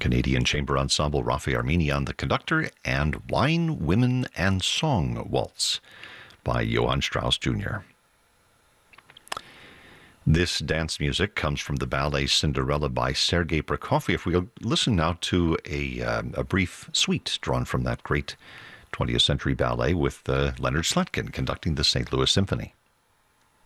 Canadian Chamber Ensemble, Rafi Armenian, the conductor, and Wine, Women, and Song Waltz by Johann Strauss Jr. This dance music comes from the ballet Cinderella by Sergei Prokofiev. We'll listen now to a brief suite drawn from that great 20th century ballet with Leonard Slatkin conducting the St. Louis Symphony.